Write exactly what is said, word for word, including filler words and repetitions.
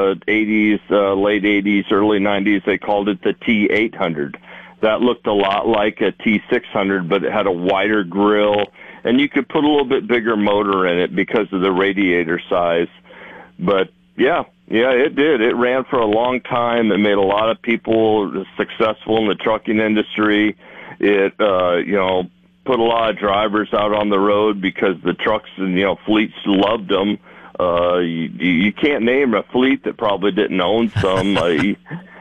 the eighties, uh, late eighties, early nineties, they called it the T eight hundred. That looked a lot like a T six hundred, but it had a wider grill, and you could put a little bit bigger motor in it because of the radiator size. But, yeah, yeah, it did. It ran for a long time. It made a lot of people successful in the trucking industry. It, uh, you know, put a lot of drivers out on the road because the trucks and, you know, fleets loved them. Uh, you, you can't name a fleet that probably didn't own some. uh,